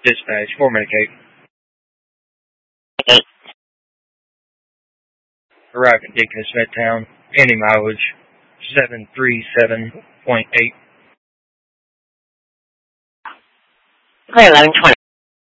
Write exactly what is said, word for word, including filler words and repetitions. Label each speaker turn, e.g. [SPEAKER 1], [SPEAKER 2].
[SPEAKER 1] Dispatch, four Medicaid.
[SPEAKER 2] Eight.
[SPEAKER 1] Arrived in Deaconess Midtown. Pending mileage seven three seven point eight.
[SPEAKER 2] Clear eleven twenty.